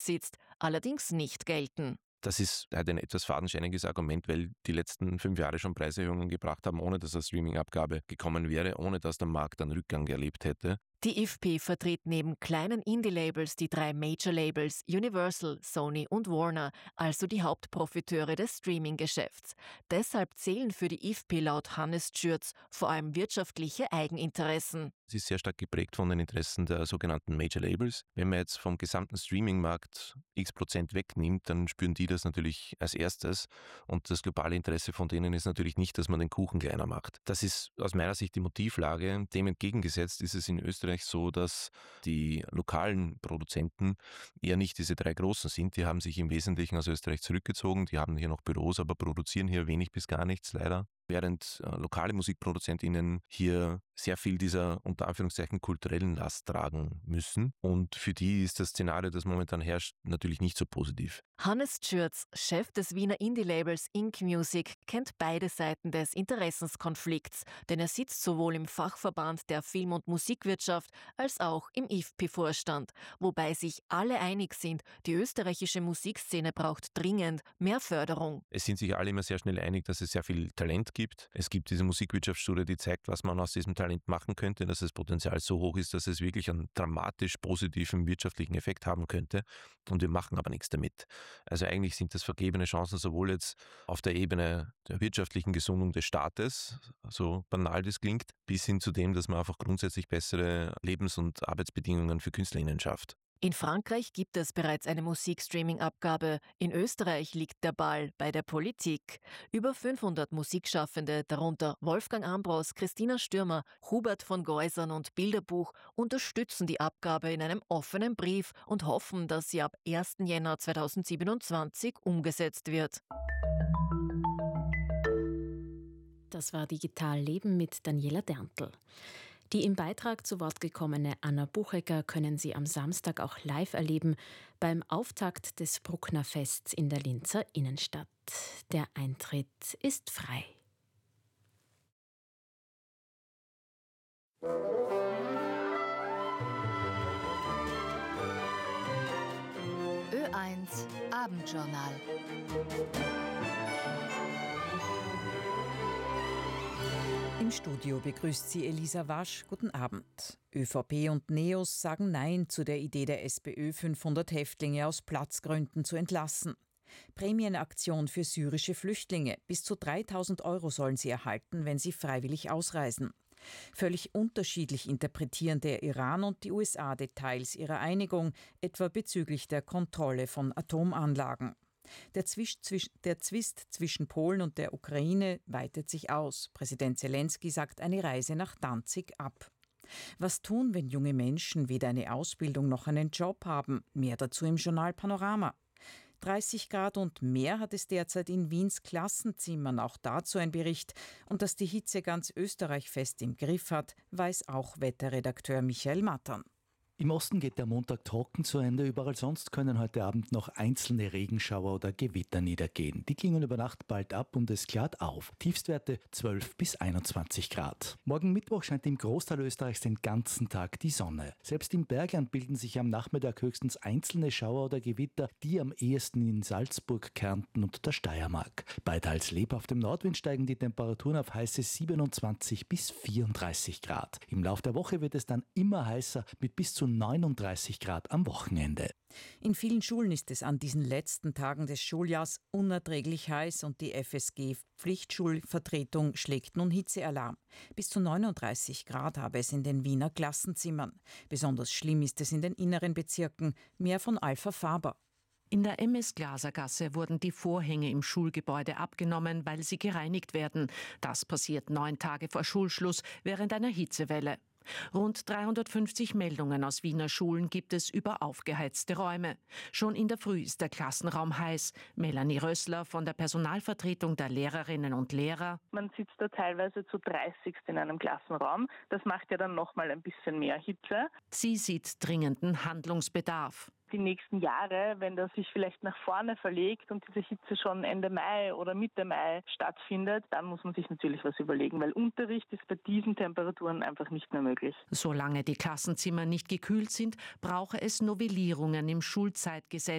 sitzt, allerdings nicht gelten. Das ist halt ein etwas fadenscheiniges Argument, weil die letzten 5 Jahre schon Preiserhöhungen gebracht haben, ohne dass eine Streaming-Abgabe gekommen wäre, ohne dass der Markt einen Rückgang erlebt hätte. Die IFPI vertritt neben kleinen Indie-Labels die 3 Major-Labels Universal, Sony und Warner, also die Hauptprofiteure des Streaming-Geschäfts. Deshalb zählen für die IFPI laut Hannes Tschürz vor allem wirtschaftliche Eigeninteressen. Es ist sehr stark geprägt von den Interessen der sogenannten Major Labels. Wenn man jetzt vom gesamten Streaming-Markt x% wegnimmt, dann spüren die das natürlich als erstes. Und das globale Interesse von denen ist natürlich nicht, dass man den Kuchen kleiner macht. Das ist aus meiner Sicht die Motivlage. Dem entgegengesetzt ist es in Österreich so, dass die lokalen Produzenten eher nicht diese 3 großen sind. Die haben sich im Wesentlichen aus Österreich zurückgezogen. Die haben hier noch Büros, aber produzieren hier wenig bis gar nichts leider. Während lokale MusikproduzentInnen hier sehr viel dieser unter Anführungszeichen kulturellen Last tragen müssen. Und für die ist das Szenario, das momentan herrscht, natürlich nicht so positiv. Hannes Tschürz, Chef des Wiener Indie-Labels Ink Music, kennt beide Seiten des Interessenskonflikts, denn er sitzt sowohl im Fachverband der Film- und Musikwirtschaft als auch im IFPI-Vorstand, wobei sich alle einig sind, die österreichische Musikszene braucht dringend mehr Förderung. Es sind sich alle immer sehr schnell einig, dass es sehr viel Talent gibt. Es gibt diese Musikwirtschaftsstudie, die zeigt, was man aus diesem Talent machen könnte, dass das Potenzial so hoch ist, dass es wirklich einen dramatisch positiven wirtschaftlichen Effekt haben könnte. Und wir machen aber nichts damit. Also eigentlich sind das vergebene Chancen sowohl jetzt auf der Ebene der wirtschaftlichen Gesundung des Staates, so banal das klingt, bis hin zu dem, dass man einfach grundsätzlich bessere Lebens- und Arbeitsbedingungen für KünstlerInnen schafft. In Frankreich gibt es bereits eine Musikstreaming-Abgabe. In Österreich liegt der Ball bei der Politik. Über 500 Musikschaffende, darunter Wolfgang Ambros, Christina Stürmer, Hubert von Geusern und Bilderbuch, unterstützen die Abgabe in einem offenen Brief und hoffen, dass sie ab 1. Jänner 2027 umgesetzt wird. Das war Digital Leben mit Daniela Derntl. Die im Beitrag zu Wort gekommene Anna Buchecker können Sie am Samstag auch live erleben beim Auftakt des Bruckner Fests in der Linzer Innenstadt. Der Eintritt ist frei. Ö1 Abendjournal. Im Studio begrüßt sie Elisa Wasch. Guten Abend. ÖVP und NEOS sagen Nein zu der Idee der SPÖ, 500 Häftlinge aus Platzgründen zu entlassen. Prämienaktion für syrische Flüchtlinge. Bis zu 3.000 € sollen sie erhalten, wenn sie freiwillig ausreisen. Völlig unterschiedlich interpretieren der Iran und die USA Details ihrer Einigung, etwa bezüglich der Kontrolle von Atomanlagen. Der Zwist zwischen Polen und der Ukraine weitet sich aus. Präsident Zelensky sagt eine Reise nach Danzig ab. Was tun, wenn junge Menschen weder eine Ausbildung noch einen Job haben? Mehr dazu im Journal Panorama. 30 Grad und mehr hat es derzeit in Wiens Klassenzimmern. Auch dazu ein Bericht. Und dass die Hitze ganz Österreich fest im Griff hat, weiß auch Wetterredakteur Michael Mattern. Im Osten geht der Montag trocken zu Ende. Überall sonst können heute Abend noch einzelne Regenschauer oder Gewitter niedergehen. Die klingen über Nacht bald ab und es klart auf. Tiefstwerte 12 bis 21 Grad. Morgen Mittwoch scheint im Großteil Österreichs den ganzen Tag die Sonne. Selbst im Bergland bilden sich am Nachmittag höchstens einzelne Schauer oder Gewitter, die am ehesten in Salzburg, Kärnten und der Steiermark. Bei teils lebhaftem Nordwind steigen die Temperaturen auf heiße 27 bis 34 Grad. Im Lauf der Woche wird es dann immer heißer mit bis zu 39 Grad am Wochenende. In vielen Schulen ist es an diesen letzten Tagen des Schuljahrs unerträglich heiß und die FSG-Pflichtschulvertretung schlägt nun Hitzealarm. Bis zu 39 Grad habe es in den Wiener Klassenzimmern. Besonders schlimm ist es in den inneren Bezirken. Mehr von Alpha Faber. In der MS-Glasergasse wurden die Vorhänge im Schulgebäude abgenommen, weil sie gereinigt werden. Das passiert 9 Tage vor Schulschluss während einer Hitzewelle. Rund 350 Meldungen aus Wiener Schulen gibt es über aufgeheizte Räume. Schon in der Früh ist der Klassenraum heiß. Melanie Rössler von der Personalvertretung der Lehrerinnen und Lehrer. Man sitzt da teilweise zu 30 in einem Klassenraum. Das macht ja dann nochmal ein bisschen mehr Hitze. Sie sieht dringenden Handlungsbedarf. die nächsten Jahre, wenn das sich vielleicht nach vorne verlegt und diese Hitze schon Ende Mai oder Mitte Mai stattfindet, dann muss man sich natürlich was überlegen, weil Unterricht ist bei diesen Temperaturen einfach nicht mehr möglich. Solange die Klassenzimmer nicht gekühlt sind, brauche es Novellierungen im Schulzeitgesetz.